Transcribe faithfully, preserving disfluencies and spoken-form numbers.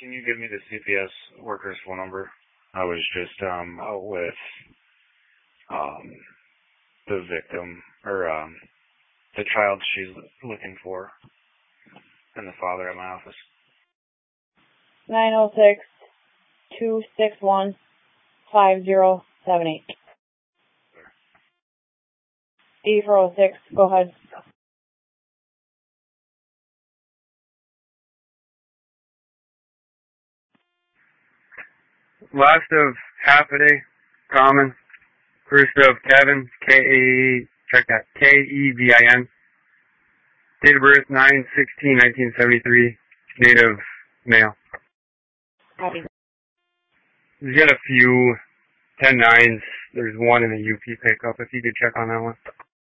Can you give me the C P S worker's phone number? I was just um out with um the victim or um the child she's looking for and the father at my office. Nine oh six two six one five zero seven eight. E four oh six. Go ahead. Last of half a day, common. First of Kevin, K A, check that, K E V I N. Date of birth, nine sixteen nineteen seventy-three. Native male. Copy. He's got a few ten nines. There's one in the U P pickup, if you could check on that one.